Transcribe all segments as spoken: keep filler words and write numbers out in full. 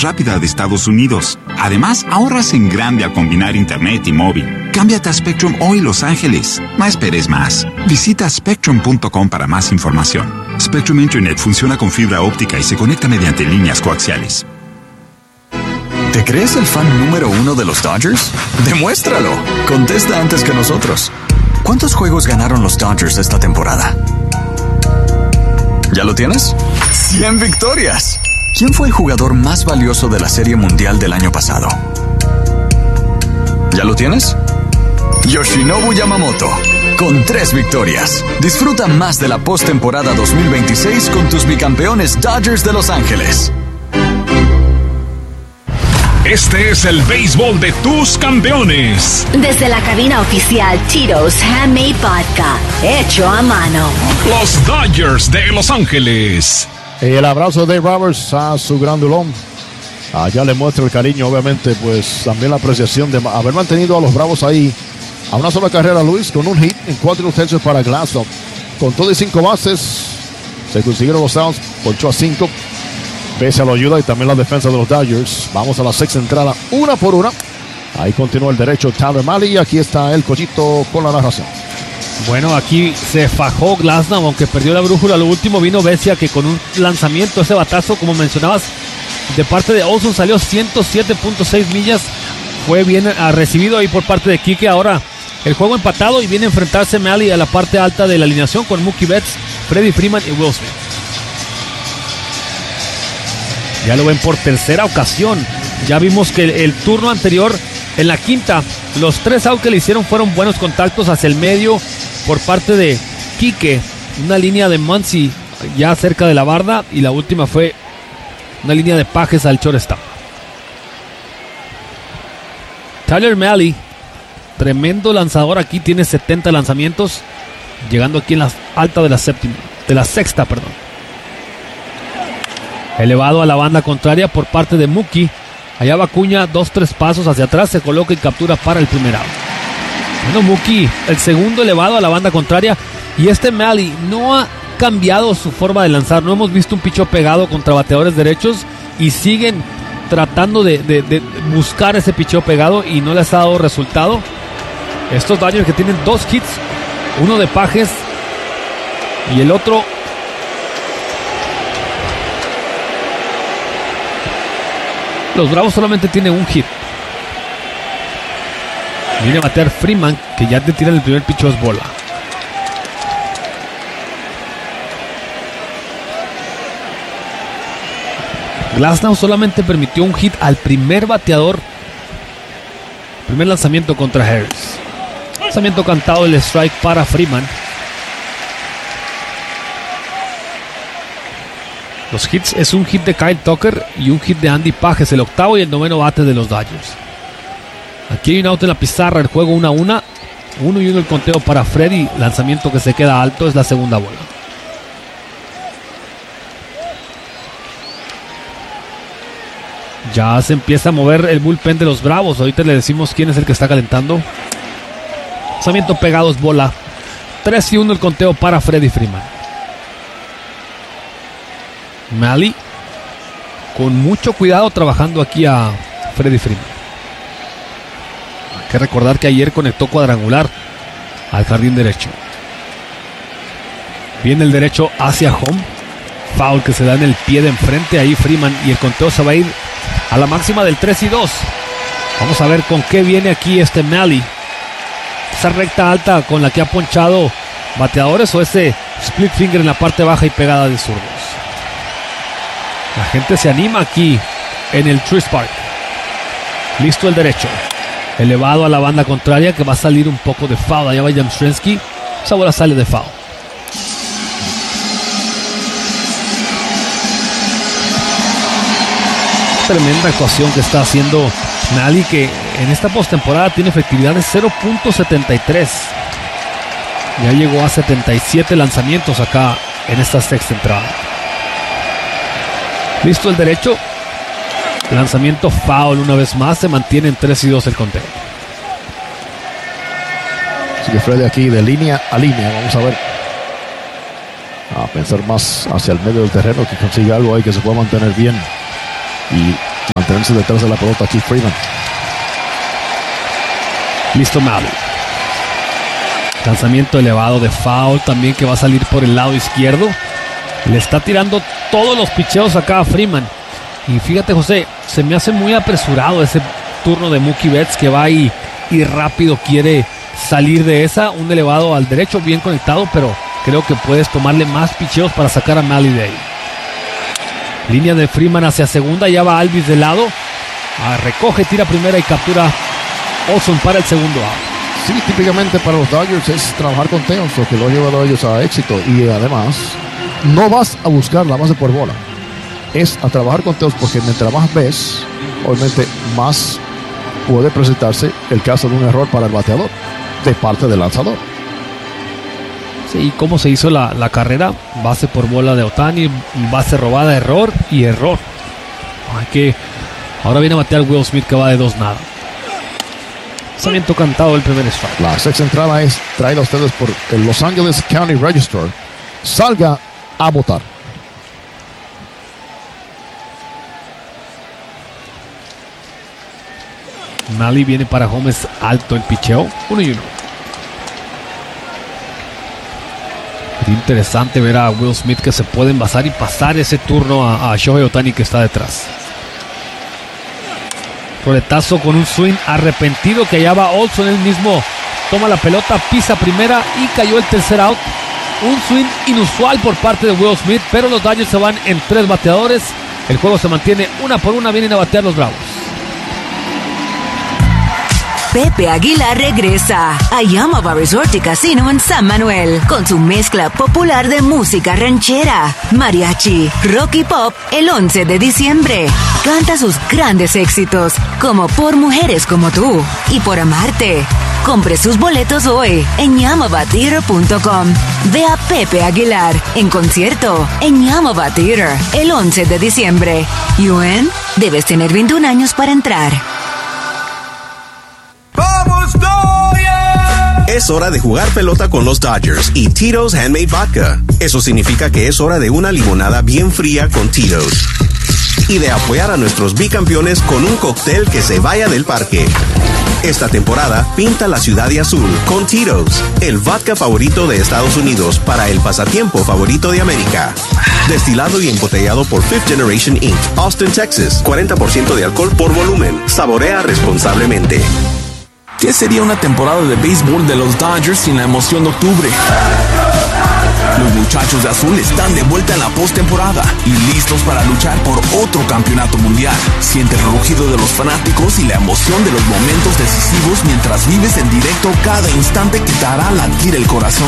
rápida de Estados Unidos. Además, ahorras en grande al combinar internet y móvil. Cámbiate a Spectrum hoy, Los Ángeles. No esperes más. Visita spectrum punto com para más información. Spectrum Internet funciona con fibra óptica y se conecta mediante líneas coaxiales. ¿Te crees el fan número uno de los Dodgers? ¡Demuéstralo! Contesta antes que nosotros. ¿Cuántos juegos ganaron los Dodgers esta temporada? ¿Ya lo tienes? ¡cien victorias! ¿Quién fue el jugador más valioso de la Serie Mundial del año pasado? ¿Ya lo tienes? Yoshinobu Yamamoto, con tres victorias. Disfruta más de la postemporada dos mil veintiséis con tus bicampeones Dodgers de Los Ángeles. Este es el béisbol de tus campeones. Desde la cabina oficial Tito's Handmade Vodka, hecho a mano. Los Dodgers de Los Ángeles. El abrazo de Roberts a su grandulón. Allá le muestra el cariño, obviamente, pues también la apreciación de haber mantenido a los Bravos ahí a una sola carrera, Luis, con un hit en cuatro tercios para Glasnow. Con todo y cinco bases, se consiguieron los outs, ponchó a cinco. Pese a la ayuda y también la defensa de los Dodgers. Vamos a la sexta entrada, una por una. Ahí continúa el derecho Tyler Mahle y aquí está el Cochito con la narración. Bueno, aquí se fajó Glasnow, aunque perdió la brújula. Lo último vino Vesia, que con un lanzamiento, ese batazo, como mencionabas, de parte de Olson salió ciento siete punto seis millas. Fue bien recibido ahí por parte de Quique. Ahora el juego empatado y viene a enfrentarse Mahle a la parte alta de la alineación con Mookie Betts, Freddie Freeman y Will Smith. Ya lo ven por tercera ocasión. Ya vimos que el, el turno anterior, en la quinta, los tres outs que le hicieron fueron buenos contactos hacia el medio por parte de Quique. Una línea de Muncy ya cerca de la barda. Y la última fue una línea de Pajes al shortstop. Tyler Mahle, tremendo lanzador aquí, tiene setenta lanzamientos, llegando aquí en la alta de la séptima, de la sexta, perdón. Elevado a la banda contraria por parte de Mookie. Allá va Acuña, dos, tres pasos hacia atrás, se coloca y captura para el primer out. Bueno, Mookie, el segundo elevado a la banda contraria. Y este Mahle no ha cambiado su forma de lanzar. No hemos visto un picheo pegado contra bateadores derechos y siguen tratando de, de, de buscar ese picheo pegado y no les ha dado resultado. Estos Dodgers que tienen dos hits, uno de Pajes y el otro los Bravos solamente tienen un hit. Viene a batear Freeman, que ya te tira el primer picheo, es bola. Glasnow solamente permitió un hit al primer bateador. Primer lanzamiento contra Harris. Lanzamiento cantado, el strike para Freeman. Los hits es un hit de Kyle Tucker y un hit de Andy Pages, el octavo y el noveno bate de los Dodgers. Aquí hay un out en la pizarra, el juego uno a uno. Uno y uno el conteo para Freddy. Lanzamiento que se queda alto, es la segunda bola. Ya se empieza a mover el bullpen de los Bravos. Ahorita le decimos quién es el que está calentando. Lanzamiento pegado, es bola. tres y uno el conteo para Freddie Freeman. Mahle con mucho cuidado trabajando aquí a Freddie Freeman. Hay que recordar que ayer conectó cuadrangular al jardín derecho. Viene el derecho hacia home. Foul que se da en el pie de enfrente. Ahí Freeman y el conteo se va a ir a la máxima del tres y dos. Vamos a ver con qué viene aquí este Mahle. Esa recta alta con la que ha ponchado bateadores o ese split finger en la parte baja y pegada de zurdos. La gente se anima aquí en el Truist Park. Listo el derecho. Elevado a la banda contraria que va a salir un poco de foul. Allá va Yastrzemski. Esa bola sale de foul. Tremenda actuación que está haciendo Mahle, que en esta postemporada tiene efectividad de cero punto setenta y tres. Ya llegó a setenta y siete lanzamientos acá en esta sexta entrada. Listo el derecho. Lanzamiento foul una vez más. Se mantiene en tres y dos el conteo. Sigue Freddy aquí de línea a línea. Vamos a ver. A pensar más hacia el medio del terreno, que consiga algo ahí que se pueda mantener bien y mantenerse detrás de la pelota aquí Freeman. Listo Malley. Lanzamiento elevado de foul también que va a salir por el lado izquierdo. Le está tirando todos los picheos acá a Freeman. Y fíjate, José, se me hace muy apresurado ese turno de Mookie Betts que va y, y rápido quiere salir de esa. Un elevado al derecho bien conectado, pero creo que puedes tomarle más picheos para sacar a Malley de ahí. Línea de Freeman hacia segunda, ya va Alvis de lado. Ah, recoge, tira primera y captura Olson para el segundo out. Sí, típicamente para los Dodgers es trabajar con teos, lo que lo ha llevado a ellos a éxito. Y además, no vas a buscar la base por bola. Es a trabajar con teos porque mientras más ves, obviamente más puede presentarse el caso de un error para el bateador de parte del lanzador. Sí, ¿cómo se hizo la, la carrera? Base por bola de Ohtani, base robada, error y error. Ay, que ahora viene a batear Will Smith que va de dos nada. Lanzamiento cantado el primer strike. La sexta entrada es traída a ustedes por el Los Angeles County Register. Salga a votar. Malley viene para home, es alto el picheo. Uno y uno. Sería interesante ver a Will Smith que se puede envasar y pasar ese turno a, a Shohei Ohtani que está detrás. Roletazo con un swing arrepentido que allá va Olson, él mismo toma la pelota, pisa primera y cayó el tercer out. Un swing inusual por parte de Will Smith, pero los Dodgers se van en tres bateadores. El juego se mantiene una por una, vienen a batear los Bravos. Pepe Aguilar regresa a Yamava Resort y Casino en San Manuel con su mezcla popular de música ranchera, mariachi, rock y pop el once de diciembre. Canta sus grandes éxitos como Por Mujeres Como Tú y Por Amarte. Compre sus boletos hoy en yamava theater punto com. Ve a Pepe Aguilar en concierto en Yamava Theater el once de diciembre. U N, debes tener veintiún años para entrar. Es hora de jugar pelota con los Dodgers y Tito's Handmade Vodka. Eso significa que es hora de una limonada bien fría con Tito's. Y de apoyar a nuestros bicampeones con un cóctel que se vaya del parque. Esta temporada, pinta la ciudad de azul con Tito's, el vodka favorito de Estados Unidos para el pasatiempo favorito de América. Destilado y embotellado por Fifth Generation incorporated. Austin, Texas. cuarenta por ciento de alcohol por volumen. Saborea responsablemente. ¿Qué sería una temporada de béisbol de los Dodgers sin la emoción de octubre? Los muchachos de azul están de vuelta en la postemporada y listos para luchar por otro campeonato mundial. Siente el rugido de los fanáticos y la emoción de los momentos decisivos mientras vives en directo cada instante que te hará latir el corazón.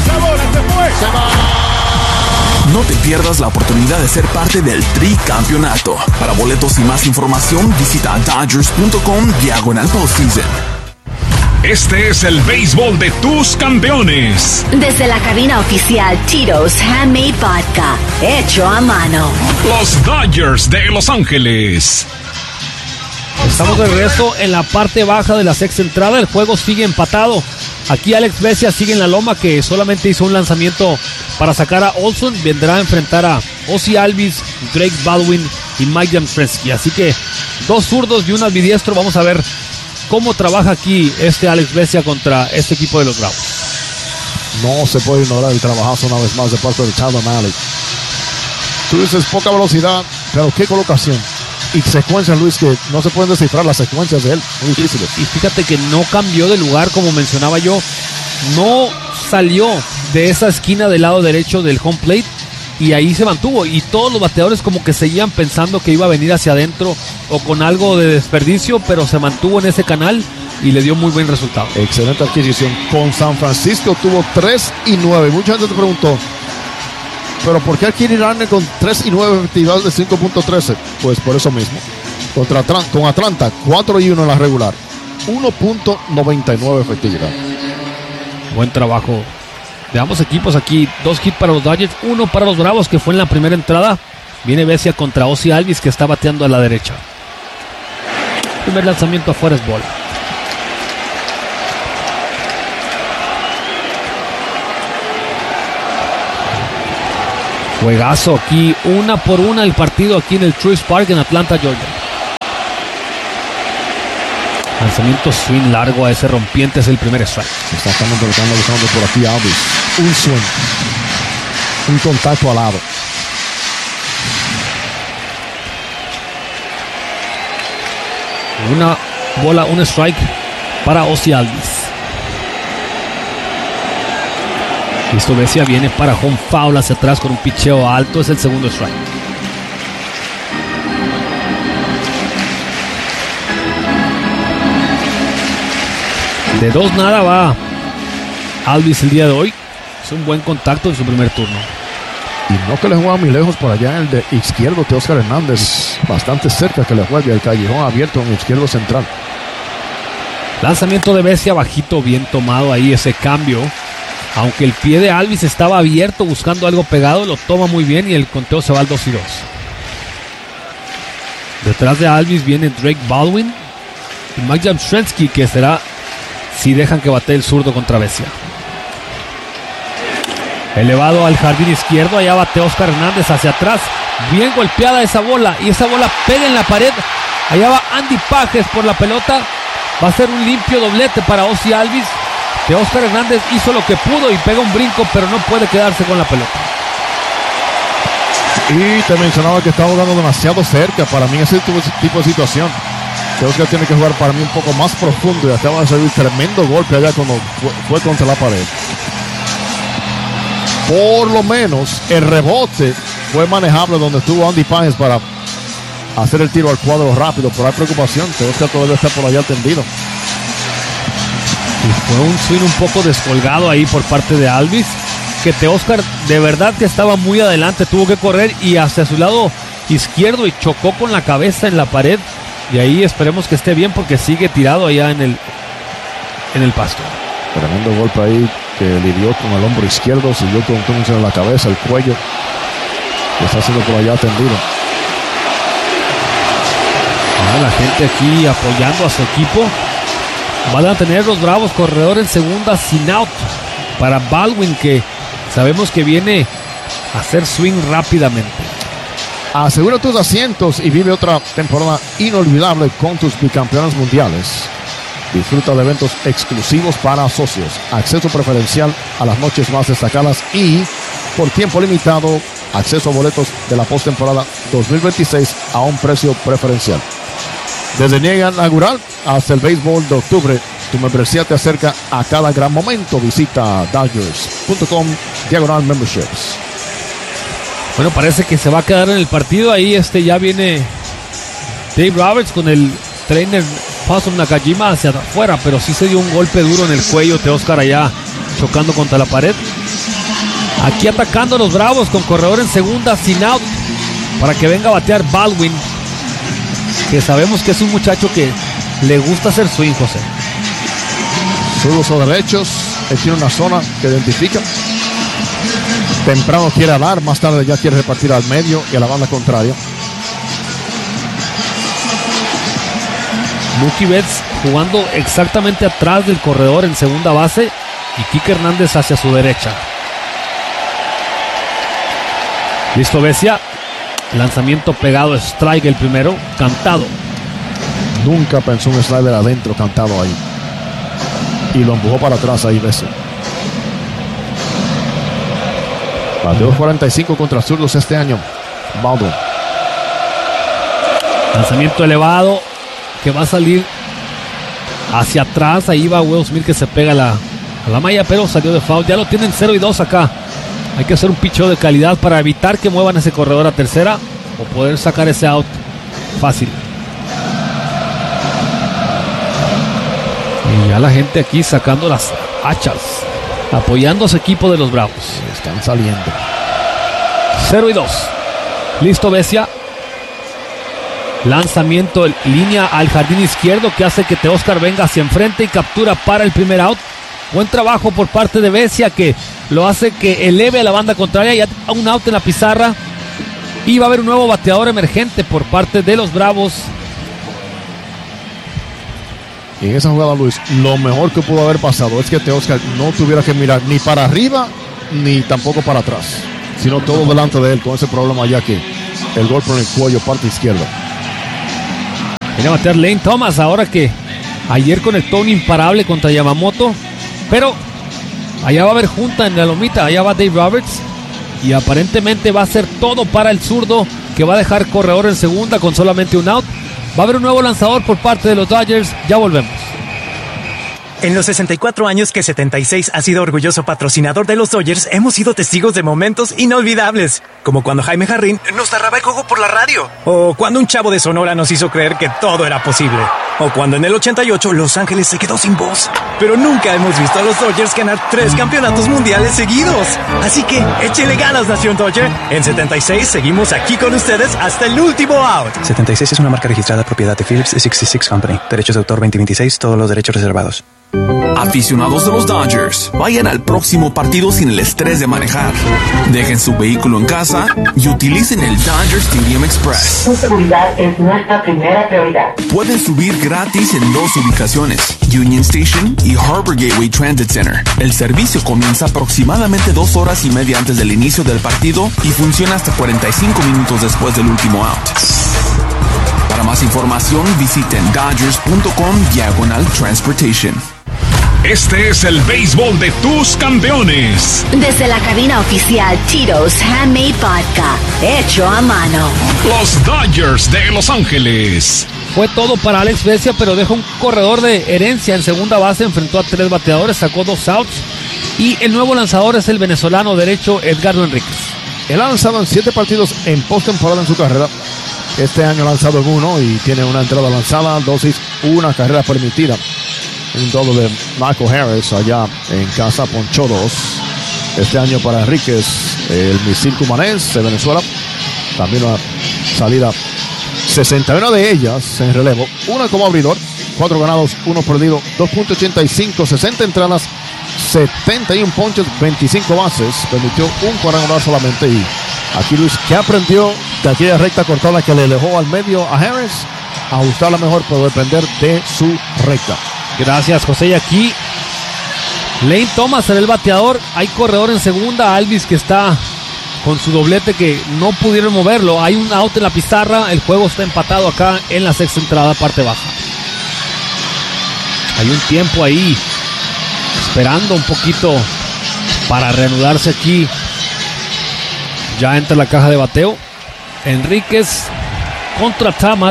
No te pierdas la oportunidad de ser parte del tricampeonato. Para boletos y más información, visita dodgers punto com diagonal postseason. Este es el béisbol de tus campeones. Desde la cabina oficial Tito's Handmade Vodka, hecho a mano. Los Dodgers de Los Ángeles. Estamos de regreso en la parte baja de la sexta entrada. El juego sigue empatado. Aquí Alex Vesia sigue en la loma, que solamente hizo un lanzamiento para sacar a Olson. Vendrá a enfrentar a Ozzie Alvis, Drake Baldwin y Mike Yastrzemski. Así que dos zurdos y un ambidiestro. Vamos a ver cómo trabaja aquí este Alex Vesia contra este equipo de los Bravos. No se puede ignorar el trabajazo una vez más de parte de Tyler Mahle. Tú dices poca velocidad, pero qué colocación. Y secuencias, Luis, que no se pueden descifrar las secuencias de él. Muy difíciles. Y, y fíjate que no cambió de lugar, como mencionaba yo. No salió de esa esquina del lado derecho del home plate y ahí se mantuvo. Y todos los bateadores como que seguían pensando que iba a venir hacia adentro o con algo de desperdicio, pero se mantuvo en ese canal y le dio muy buen resultado. Excelente adquisición. Con San Francisco tuvo tres y nueve. Mucha gente te preguntó, ¿pero por qué adquirir Arne con tres y nueve efectividad de cinco punto trece? Pues por eso mismo. Contra Atlanta, con Atlanta, cuatro y uno en la regular. uno punto noventa y nueve efectividad. Buen trabajo de ambos equipos aquí. Dos hits para los Dodgers, uno para los Bravos, que fue en la primera entrada. Viene Vesia contra Ozzie Alvis, que está bateando a la derecha. Primer lanzamiento afuera es bola. Juegazo aquí, una por una el partido aquí en el Truist Park en Atlanta, Georgia. Lanzamiento swing largo a ese rompiente, es el primer strike. Exactamente lo que anda buscando por aquí Alvis. Un swing. Un contacto al lado. Una bola, un strike para Ozzie Alvis. Listo, Vesia viene para home foul hacia atrás con un picheo alto, es el segundo strike. De dos nada va Alvis el día de hoy. Es un buen contacto en su primer turno. Y no que le juega muy lejos por allá en el de izquierdo, Teóscar Hernández. Bastante cerca que le juegue el callejón abierto en el izquierdo central. Lanzamiento de Vesia bajito, bien tomado ahí ese cambio. Aunque el pie de Alvis estaba abierto buscando algo pegado, lo toma muy bien y el conteo se va al dos y dos. Detrás de Alvis viene Drake Baldwin y Mike Yastrzemski, que será si dejan que bate el zurdo contra Vesia. Elevado al jardín izquierdo, allá bate Oscar Hernández hacia atrás. Bien golpeada esa bola y esa bola pega en la pared. Allá va Andy Pages por la pelota. Va a ser un limpio doblete para Ozzie Alvis. Que Oscar Hernández hizo lo que pudo y pega un brinco, pero no puede quedarse con la pelota. Y te mencionaba que estaba jugando demasiado cerca. Para mí ese tipo de situación, que Oscar tiene que jugar para mí un poco más profundo, y acaba de recibir tremendo golpe allá cuando fue, fue contra la pared. Por lo menos el rebote fue manejable donde estuvo Andy Pages para hacer el tiro al cuadro rápido, pero hay preocupación que Oscar todavía está por allá tendido. Y fue un swing un poco descolgado ahí por parte de Alvis, que Teóscar de verdad que estaba muy adelante, tuvo que correr y hacia su lado izquierdo y chocó con la cabeza en la pared, y ahí esperemos que esté bien porque sigue tirado allá en el en el pasto. Tremendo golpe ahí que lidió con el hombro izquierdo, siguió con un en la cabeza, el cuello, que está haciendo por allá tendido. Ah, la gente aquí apoyando a su equipo. Van a tener los Bravos corredor en segunda sin out para Baldwin, que sabemos que viene a hacer swing rápidamente. Asegura tus asientos y vive otra temporada inolvidable con tus bicampeones mundiales. Disfruta de eventos exclusivos para socios, acceso preferencial a las noches más destacadas y, por tiempo limitado, acceso a boletos de la postemporada dos mil veintiséis a un precio preferencial. Desde Niega Inaugural hasta el béisbol de octubre, tu membresía te acerca a cada gran momento. Visita Dodgers punto com diagonal memberships. Bueno, parece que se va a quedar en el partido. Ahí este ya viene Dave Roberts con el trainer Possum Nakajima hacia afuera, pero sí se dio un golpe duro en el cuello de Oscar allá, chocando contra la pared. Aquí atacando los Bravos con corredor en segunda sin out para que venga a batear Baldwin, que sabemos que es un muchacho que le gusta hacer swing, José. Zurdos o derechos, él tiene una zona que identifica. Temprano quiere dar, más tarde ya quiere repartir al medio y a la banda contraria. Mookie Betts jugando exactamente atrás del corredor en segunda base y Kike Hernández hacia su derecha. Listo Vesia. Lanzamiento pegado, strike el primero, cantado. Nunca pensó un slider adentro, cantado ahí. Y lo empujó para atrás ahí Vesia. Bateó cuarenta y cinco contra zurdos este año. Baldwin. Lanzamiento elevado que va a salir hacia atrás. Ahí va Will Smith que se pega a la, a la malla, pero salió de foul. Ya lo tienen cero y dos acá. Hay que hacer un picheo de calidad para evitar que muevan ese corredor a tercera o poder sacar ese out fácil. Y ya la gente aquí sacando las hachas, apoyando a su equipo de los Bravos. Están saliendo. cero y dos. Listo Vesia. Lanzamiento en línea al jardín izquierdo que hace que Teóscar venga hacia enfrente y captura para el primer out. Buen trabajo por parte de Vesia, que lo hace que eleve a la banda contraria. Ya un out en la pizarra y va a haber un nuevo bateador emergente por parte de los Bravos. Y en esa jugada, Luis, lo mejor que pudo haber pasado es que Teóscar no tuviera que mirar ni para arriba ni tampoco para atrás, sino todo delante de él con ese problema, ya que el golpe en el cuello, parte izquierda. Viene a batear Lane Thomas ahora que Ayer conectó un imparable contra Yamamoto, pero allá va a haber junta en la lomita. Allá va Dave Roberts y aparentemente va a ser todo para el zurdo, que va a dejar corredor en segunda con solamente un out. Va a haber un nuevo lanzador por parte de los Dodgers. Ya volvemos. En los sesenta y cuatro años que setenta y seis ha sido orgulloso patrocinador de los Dodgers, hemos sido testigos de momentos inolvidables, como cuando Jaime Jarrín nos narraba el juego por la radio, o cuando un chavo de Sonora nos hizo creer que todo era posible, o cuando en el ochenta y ocho Los Ángeles se quedó sin voz. Pero nunca hemos visto a los Dodgers ganar tres campeonatos mundiales seguidos. Así que échele ganas, Nación Dodger. En setenta y seis seguimos aquí con ustedes hasta el último out. setenta y seis es una marca registrada propiedad de Phillips sesenta y seis Company. Derechos de autor veinte veintiséis, todos los derechos reservados. Aficionados de los Dodgers, vayan al próximo partido sin el estrés de manejar. Dejen su vehículo en casa y utilicen el Dodger Stadium Express. Su seguridad es nuestra primera prioridad. Pueden subir gratis en dos ubicaciones, Union Station y Harbor Gateway Transit Center. El servicio comienza aproximadamente dos horas y media antes del inicio del partido y funciona hasta cuarenta y cinco minutos después del último out. Para más información, visiten dodgers.com diagonal transportation. Este es el béisbol de tus campeones. Desde la cabina oficial Tito's Handmade Vodka, hecho a mano. Los Dodgers de Los Ángeles. Fue todo para Alex Vesia, pero dejó un corredor de herencia en segunda base, enfrentó a tres bateadores, sacó dos outs. Y el nuevo lanzador es el venezolano derecho Edgardo Enríquez. Él ha lanzado en siete partidos en postemporada en su carrera. Este año ha lanzado en uno y tiene una entrada lanzada, dos hits, una carrera permitida. Un doble de Michael Harris allá en casa, ponchó dos. Este año para Enríquez, el misil cumanés de Venezuela. También una salida, sesenta y una de ellas en relevo. Una como abridor, cuatro ganados, uno perdido, dos punto ochenta y cinco, sesenta entradas, setenta y uno ponches, veinticinco bases. Permitió un cuadrangular solamente. Y aquí Luis, ¿qué aprendió de aquella recta cortada que le dejó al medio a Harris? Ajustarla mejor, pero depender de su recta. Gracias, José. Y aquí Lane Thomas será el bateador. Hay corredor en segunda, Alvis, que está con su doblete, que no pudieron moverlo. Hay un out en la pizarra. El juego está empatado acá en la sexta entrada, parte baja. Hay un tiempo ahí esperando un poquito para reanudarse aquí. Ya entra la caja de bateo. Enríquez contra Thomas.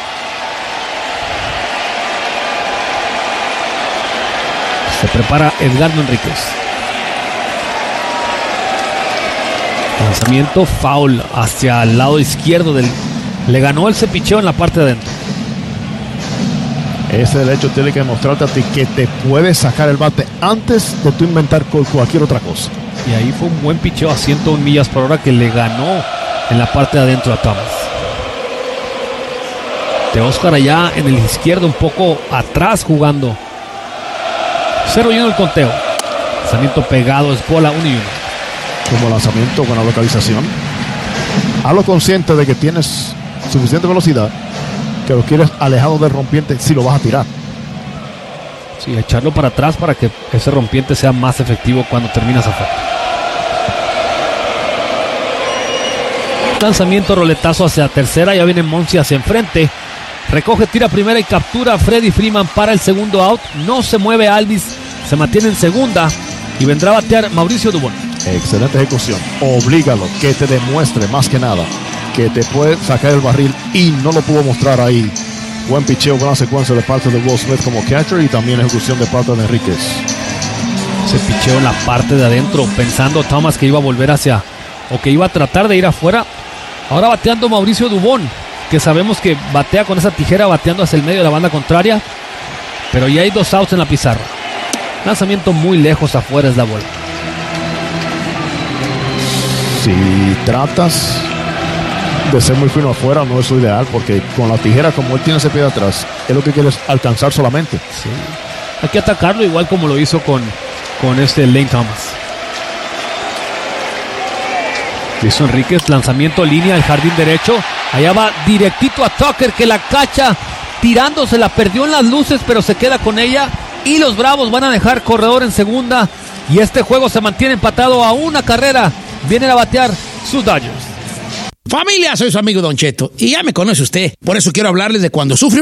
Se prepara Edgardo Enríquez. Lanzamiento foul hacia el lado izquierdo del. Le ganó el cepicheo en la parte de adentro. Ese derecho tiene que demostrarte a ti que te puedes sacar el bate antes de tú inventar cualquier otra cosa. Y ahí fue un buen picheo a ciento una millas por hora que le ganó en la parte de adentro a Thomas. De Oscar allá en el izquierdo, un poco atrás jugando. cero y uno el conteo. Lanzamiento pegado, es bola uno y uno. Como lanzamiento, buena localización. Hazlo consciente de que tienes suficiente velocidad, que lo quieres alejado del rompiente si lo vas a tirar. Sí, echarlo para atrás para que ese rompiente sea más efectivo cuando terminas afuera. Lanzamiento, roletazo hacia tercera. Ya viene Monsi hacia enfrente. Recoge, tira primera y captura a Freddy Freeman para el segundo out. No se mueve Alvis, se mantiene en segunda y vendrá a batear Mauricio Dubón. Excelente ejecución. Oblígalo, que te demuestre más que nada que te puede sacar el barril y no lo pudo mostrar ahí. Buen picheo, buena secuencia de parte de Will Smith como catcher y también ejecución de parte de Enríquez. Se picheo en la parte de adentro, pensando Thomas que iba a volver hacia, o que iba a tratar de ir afuera. Ahora bateando Mauricio Dubón, que sabemos que batea con esa tijera, bateando hacia el medio de la banda contraria, pero ya hay dos outs en la pizarra. Lanzamiento muy lejos afuera es la bola. Si tratas de ser muy fino afuera, no es lo ideal, porque con la tijera, como él tiene ese pie de atrás, es lo que quieres alcanzar solamente. Sí. Hay que atacarlo igual como lo hizo con, con este Lane Thomas. Luis Enríquez, lanzamiento línea al jardín derecho. Allá va directito a Tucker, que la cacha tirándose, la perdió en las luces, pero se queda con ella. Y los Bravos van a dejar corredor en segunda. Y este juego se mantiene empatado a una carrera. Vienen a batear sus Dodgers. Familia, soy su amigo Don Cheto. Y ya me conoce usted. Por eso quiero hablarles de cuando sufre